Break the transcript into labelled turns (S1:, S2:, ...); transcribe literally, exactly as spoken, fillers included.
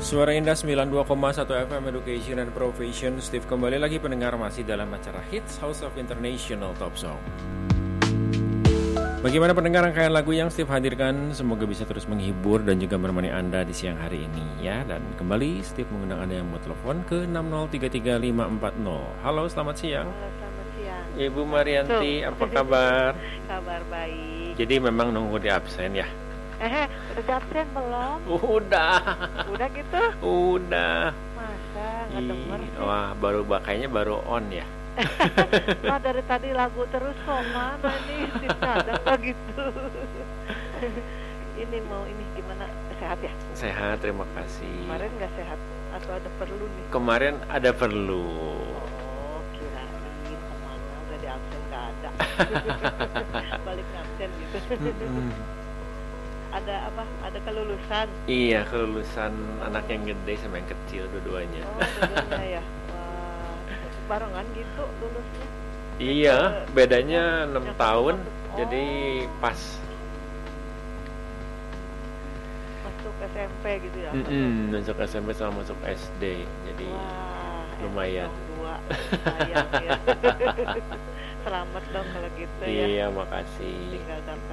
S1: Suara Indah sembilan puluh dua koma satu F M Education and Profession. Steve kembali lagi pendengar masih dalam acara Hits House of International Top Song. Bagaimana pendengar rangkaian lagu yang Steve hadirkan? Semoga bisa terus menghibur dan juga menemani Anda di siang hari ini ya. Dan kembali Steve mengundang Anda yang mau telepon ke enam nol tiga tiga lima empat nol. Halo, selamat siang.
S2: Halo, selamat siang.
S1: Ibu Marianti, apa kabar?
S2: Kabar baik.
S1: Jadi memang nunggu di absen ya?
S2: Eh, udah absen belum?
S1: Udah.
S2: Udah gitu?
S1: Udah.
S2: Masa nggak denger sih?
S1: Wah, baru kayaknya baru on ya.
S2: Nah, dari tadi lagu terus kok, mana nih? Ada nggak gitu? Ini mau ini gimana? Sehat ya?
S1: Sehat, terima kasih.
S2: Kemarin nggak sehat atau ada perlu nih?
S1: Kemarin ada perlu.
S2: Oh, kirain kemana udah di absen nggak ada. Balik absen gitu. Ada apa? Ada kelulusan?
S1: Iya, kelulusan anak yang gede sama yang kecil dua-duanya.
S2: Oh, dua-duanya ya. Wah, barengan gitu lulusnya?
S1: Iya, bedanya enam tahun,
S2: oh.
S1: Jadi pas
S2: masuk S M P gitu ya?
S1: Mm-mm, masuk S M P sama masuk S D, jadi
S2: wah,
S1: lumayan.
S2: Dua, sayang ya. Selamat dong kalau gitu ya.
S1: Iya, makasih.
S2: Tinggal daftar